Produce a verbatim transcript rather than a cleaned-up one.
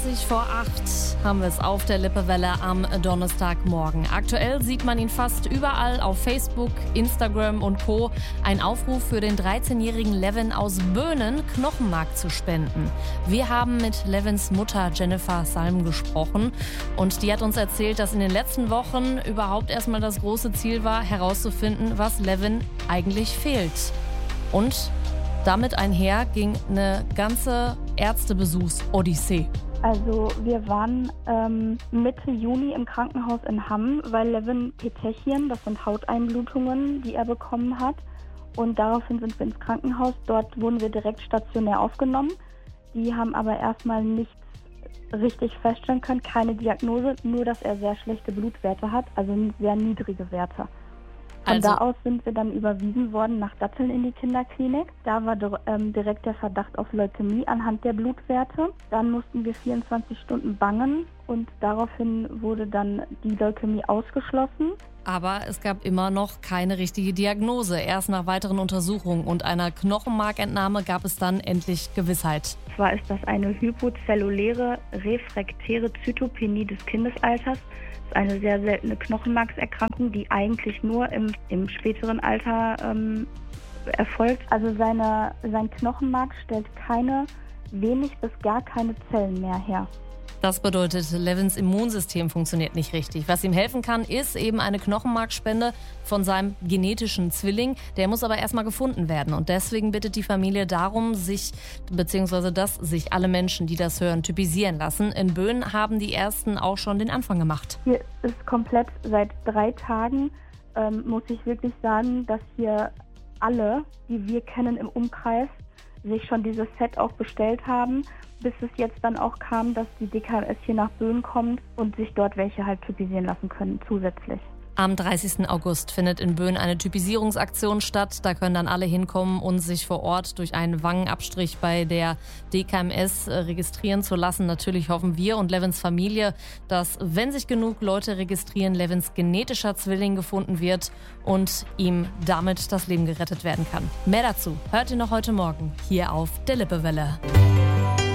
zwanzig vor acht haben wir es auf der Lippewelle am Donnerstagmorgen. Aktuell sieht man ihn fast überall auf Facebook, Instagram und Co. Ein Aufruf für den dreizehnjährigen Levin aus Böhnen, Knochenmark zu spenden. Wir haben mit Levins Mutter Jennifer Salm gesprochen und die hat uns erzählt, dass in den letzten Wochen überhaupt erstmal das große Ziel war, herauszufinden, was Levin eigentlich fehlt. Und damit einher ging eine ganze Ärztebesuchs-Odyssee. Also wir waren ähm, Mitte Juni im Krankenhaus in Hamm, weil Levin Petechien, das sind Hauteinblutungen, die er bekommen hat. Und daraufhin sind wir ins Krankenhaus. Dort wurden wir direkt stationär aufgenommen. Die haben aber erstmal nichts richtig feststellen können, keine Diagnose, nur dass er sehr schlechte Blutwerte hat, also sehr niedrige Werte. Von Also, da aus sind wir dann überwiesen worden nach Datteln in die Kinderklinik. Da war ähm, direkt der Verdacht auf Leukämie anhand der Blutwerte. Dann mussten wir vierundzwanzig Stunden bangen und daraufhin wurde dann die Leukämie ausgeschlossen. Aber es gab immer noch keine richtige Diagnose. Erst nach weiteren Untersuchungen und einer Knochenmarkentnahme gab es dann endlich Gewissheit. Zwar ist das eine hypozelluläre refraktäre Zytopenie des Kindesalters. Eine sehr seltene Knochenmarkserkrankung, die eigentlich nur im, im späteren Alter ähm, erfolgt. Also seine, sein Knochenmark stellt keine, wenig bis gar keine Zellen mehr her. Das bedeutet, Levins Immunsystem funktioniert nicht richtig. Was ihm helfen kann, ist eben eine Knochenmarkspende von seinem genetischen Zwilling. Der muss aber erstmal gefunden werden. Und deswegen bittet die Familie darum, sich, beziehungsweise dass sich alle Menschen, die das hören, typisieren lassen. In Böhnen haben die Ersten auch schon den Anfang gemacht. Hier ist komplett seit drei Tagen, ähm, muss ich wirklich sagen, dass hier alle, die wir kennen im Umkreis, sich schon dieses Set auch bestellt haben, bis es jetzt dann auch kam, dass die D K M S hier nach Böhnen kommt und sich dort welche halt typisieren lassen können zusätzlich. Am dreißigsten August findet in Böhnen eine Typisierungsaktion statt. Da können dann alle hinkommen und sich vor Ort durch einen Wangenabstrich bei der D K M S registrieren zu lassen. Natürlich hoffen wir und Levins Familie, dass, wenn sich genug Leute registrieren, Levins genetischer Zwilling gefunden wird und ihm damit das Leben gerettet werden kann. Mehr dazu hört ihr noch heute Morgen hier auf der Lippewelle.